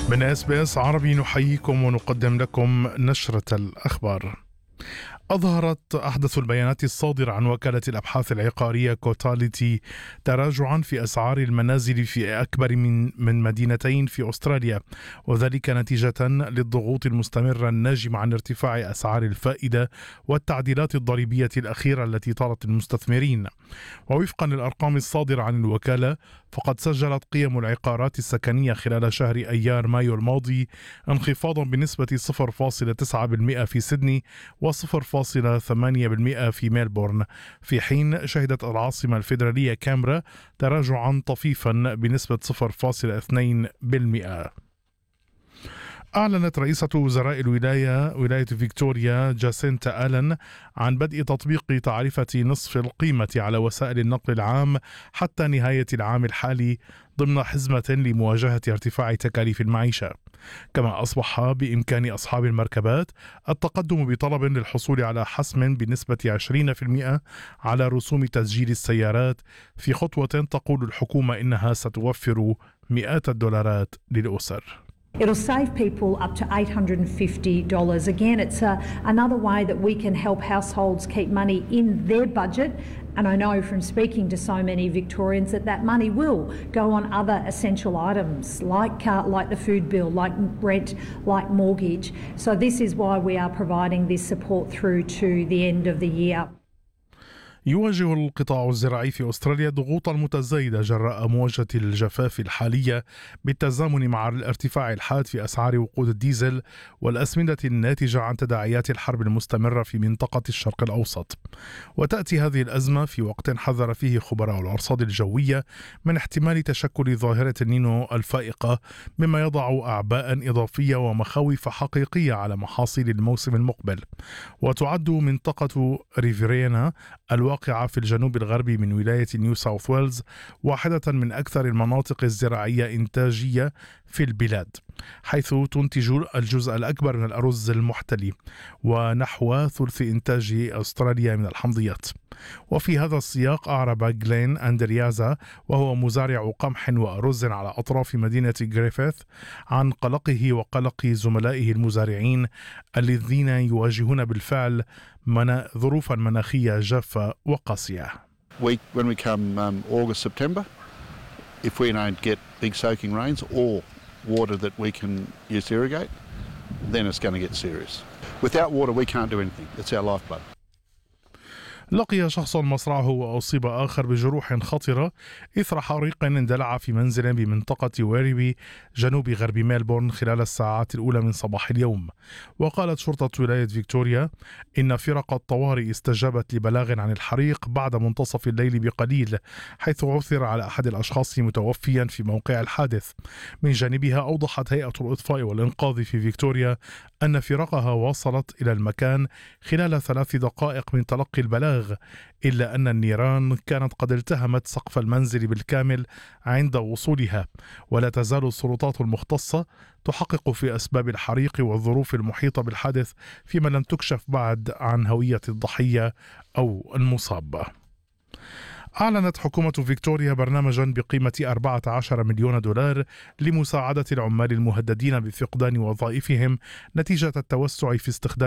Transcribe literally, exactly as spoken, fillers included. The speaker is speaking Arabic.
من إس بي إس عربي نحييكم ونقدم لكم نشرة الأخبار. أظهرت أحدث البيانات الصادرة عن وكالة الأبحاث العقارية كوتاليتي تراجعا في أسعار المنازل في أكبر من من مدينتين في أستراليا، وذلك نتيجة للضغوط المستمرة الناجمة عن ارتفاع أسعار الفائدة والتعديلات الضريبية الأخيرة التي طالت المستثمرين. ووفقا للأرقام الصادرة عن الوكالة، فقد سجلت قيم العقارات السكنية خلال شهر أيار مايو الماضي انخفاضا بنسبة صفر فاصلة تسعة بالمئة في سيدني وصفر فاصلة ثمانية بالمئة في ميلبورن، في حين شهدت العاصمة الفيدرالية كامبرا تراجعا طفيفا بنسبة صفر فاصلة اثنين بالمئة. أعلنت رئيسة وزراء الولاية ولاية فيكتوريا جاسينتا آلن عن بدء تطبيق تعرفة نصف القيمة على وسائل النقل العام حتى نهاية العام الحالي ضمن حزمة لمواجهة ارتفاع تكاليف المعيشة. كما أصبح بإمكان أصحاب المركبات التقدم بطلب للحصول على حسم بنسبة عشرين بالمئة على رسوم تسجيل السيارات، في خطوة تقول الحكومة إنها ستوفر مئات الدولارات للأسر. It'll save people up to eight hundred fifty dollars. Again, it's a, another way that we can help households keep money in their budget. And I know from speaking to so many Victorians that that money will go on other essential items like, uh, like the food bill, like rent, like mortgage. So this is why we are providing this support through to the end of the year. يواجه القطاع الزراعي في أستراليا ضغوطا متزايدة جراء مواجهة الجفاف الحالية بالتزامن مع الارتفاع الحاد في أسعار وقود الديزل والأسمدة الناتجة عن تداعيات الحرب المستمرة في منطقة الشرق الأوسط. وتأتي هذه الأزمة في وقت حذر فيه خبراء الأرصاد الجوية من احتمال تشكل ظاهرة النينو الفائقة، مما يضع أعباء إضافية ومخاوف حقيقية على محاصيل الموسم المقبل. وتعد منطقة ريفيرينا الواقعة في الجنوب الغربي من ولاية نيو ساوث ويلز واحدة من أكثر المناطق الزراعية إنتاجية في البلاد، حيث تنتج الجزء الأكبر من الأرز المحتلي ونحو ثلث إنتاج أستراليا من الحمضيات. وفي هذا السياق أعرب جلين أندريازا وهو مزارع قمح وأرز على أطراف مدينة غريفيث عن قلقه وقلق زملائه المزارعين الذين يواجهون بالفعل منا ظروفا مناخية جافة وقاسية. We, when we come um, August, September, if we don't get big soaking rains or water that we can use to irrigate, then it's going to get serious. Without water we can't do anything. It's our lifeblood. لقي شخص مصرعه وأصيب آخر بجروح خطرة إثر حريق اندلع في منزل بمنطقة ويريبي جنوب غرب ميلبورن خلال الساعات الأولى من صباح اليوم. وقالت شرطة ولاية فيكتوريا إن فرق الطوارئ استجابت لبلاغ عن الحريق بعد منتصف الليل بقليل، حيث عثر على أحد الأشخاص متوفيا في موقع الحادث. من جانبها أوضحت هيئة الإطفاء والإنقاذ في فيكتوريا أن فرقها وصلت إلى المكان خلال ثلاث دقائق من تلقي البلاغ، إلا أن النيران كانت قد التهمت سقف المنزل بالكامل عند وصولها. ولا تزال السلطات المختصة تحقق في أسباب الحريق والظروف المحيطة بالحادث، فيما لم تكشف بعد عن هوية الضحية أو المصاب. أعلنت حكومة فيكتوريا برنامجا بقيمة أربعة عشر مليون دولار لمساعدة العمال المهددين بفقدان وظائفهم نتيجة التوسع في استخدام